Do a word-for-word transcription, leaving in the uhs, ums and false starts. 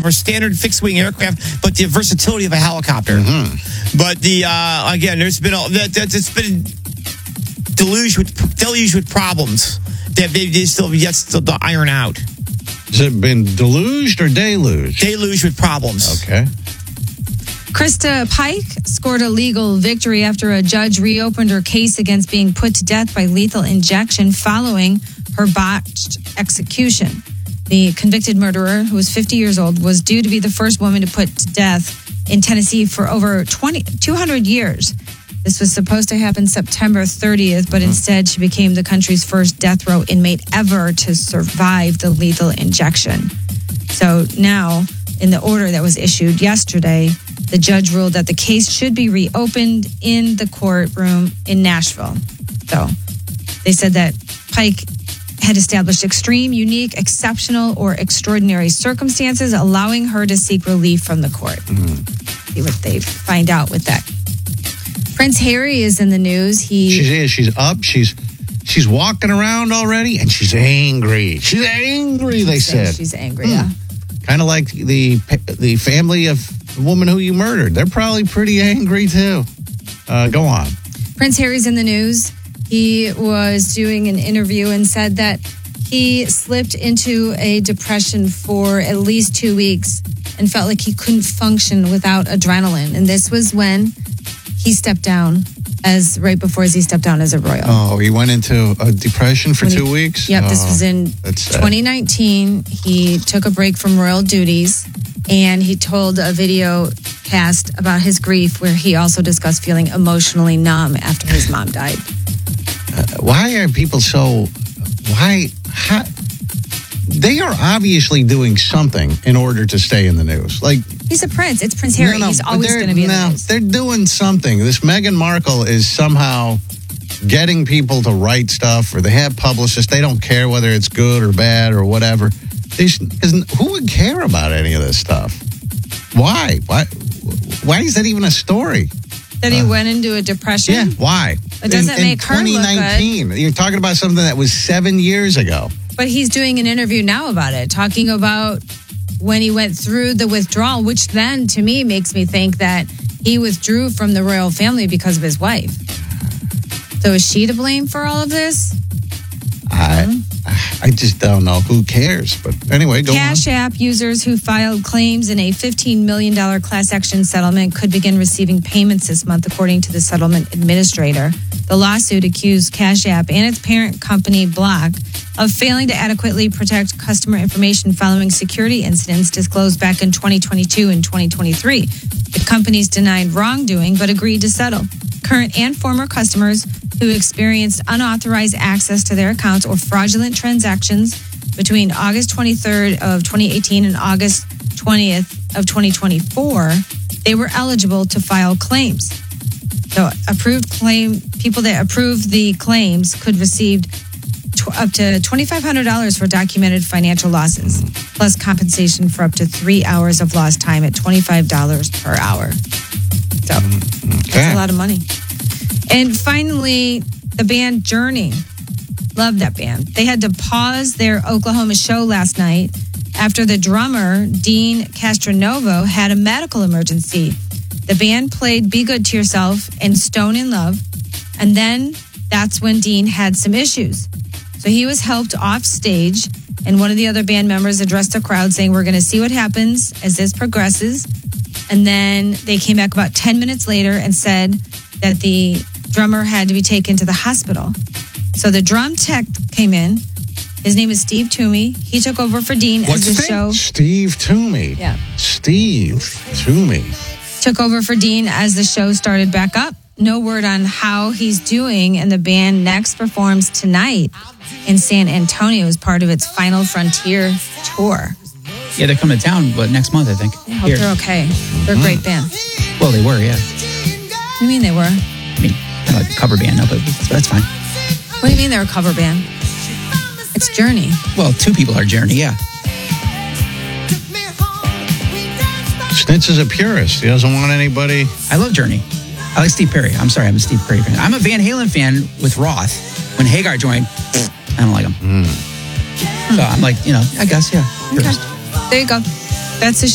for standard fixed-wing aircraft, but the versatility of a helicopter. Mm-hmm. But the uh, again, there's been a, that that it's been deluged with deluged with problems that they they still yet still to iron out. Has it been deluged or deluged? Deluged with problems. Okay. Krista Pike scored a legal victory after a judge reopened her case against being put to death by lethal injection following her botched execution. The convicted murderer, who was fifty years old, was due to be the first woman to put to death in Tennessee for over twenty, two hundred years. This was supposed to happen September thirtieth, but instead she became the country's first death row inmate ever to survive the lethal injection. So now, in the order that was issued yesterday, the judge ruled that the case should be reopened in the courtroom in Nashville. So they said that Pike had established extreme, unique, exceptional, or extraordinary circumstances, allowing her to seek relief from the court. Mm-hmm. See what they find out with that. Prince Harry is in the news. He She's she's up. She's she's walking around already, and she's angry. She's angry. They said she's angry. Yeah, kind of like the the family of the woman who you murdered. They're probably pretty angry too. Uh, go on. Prince Harry's in the news. He was doing an interview and said that he slipped into a depression for at least two weeks and felt like he couldn't function without adrenaline. And this was when he stepped down as right before he stepped down as a royal. Oh, he went into a depression for When two he, weeks? Yep, oh, this was in twenty nineteen. He took a break from royal duties, and he told a video cast about his grief where he also discussed feeling emotionally numb after his mom died. Uh, why are people so... Why... How, they are obviously doing something in order to stay in the news. Like... He's a prince. It's Prince Harry. No, no, He's always going to be in no, the news. They're doing something. This Meghan Markle is somehow getting people to write stuff, or they have publicists. They don't care whether it's good or bad or whatever. They should, who would care about any of this stuff? Why? Why? Why is that even a story? That he uh, went into a depression? Yeah, why? It doesn't in, make in her look good. You're talking about something that was seven years ago. But he's doing an interview now about it, talking about when he went through the withdrawal, which then, to me, makes me think that he withdrew from the royal family because of his wife. So is she to blame for all of this? I, I just don't know. Who cares? But anyway, go Cash on. App users who filed claims in a fifteen million dollars class action settlement could begin receiving payments this month, according to the settlement administrator. The lawsuit accused Cash App and its parent company, Block, of failing to adequately protect customer information following security incidents disclosed back in twenty twenty-two and twenty twenty-three. The companies denied wrongdoing but agreed to settle. Current and former customers who experienced unauthorized access to their accounts or fraudulent transactions between August twenty-third of twenty eighteen and August twentieth of twenty twenty-four, they were eligible to file claims. So approved claim people that approved the claims could receive tw- up to twenty-five hundred dollars for documented financial losses, plus compensation for up to three hours of lost time at twenty-five dollars per hour. So okay. That's a lot of money. And finally, the band Journey. Love that band. They had to pause their Oklahoma show last night after the drummer, Dean Castronovo, had a medical emergency. The band played Be Good to Yourself and Stone in Love. And then that's when Dean had some issues. So he was helped off stage, and one of the other band members addressed the crowd saying, we're going to see what happens as this progresses. And then they came back about ten minutes later and said that the drummer had to be taken to the hospital. So the drum tech came in. His name is Steve Toomey. He took over for Dean What's as the his show. Name? Steve Toomey. Yeah. Steve Toomey. Took over for Dean as the show started back up. No word on how he's doing, and the band next performs tonight in San Antonio as part of its Final Frontier tour. Yeah, they're coming to town, but next month, I think. I hope Here. They're okay. They're a great band. Well, they were, yeah. What do you mean they were? I mean, kind of like a cover band, no, but that's fine. What do you mean they're a cover band? It's Journey. Well, two people are Journey, yeah. Schnitz is a purist. He doesn't want anybody. I love Journey. I like Steve Perry. I'm sorry, I'm a Steve Perry fan. I'm a Van Halen fan with Roth. When Hagar joined, I don't like him. Mm. So I'm like, you know, I guess, yeah. Okay. There you go. That's the